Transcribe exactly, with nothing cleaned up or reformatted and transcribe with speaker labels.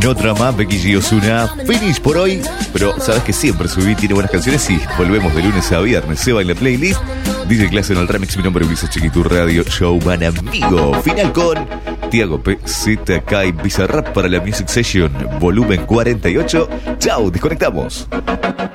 Speaker 1: Otra más, Becky G. Ozuna. Finish por hoy. Pero sabes que siempre Subí tiene buenas canciones y volvemos de lunes a viernes. Se va en la playlist. D J Clase en el remix. Mi nombre es Ulises Chiquitu Radio Show Man Amigo. Final con Tiago P. Z K y Bizarrap para la Music Session. Volumen cuarenta y ocho. Chau, desconectamos.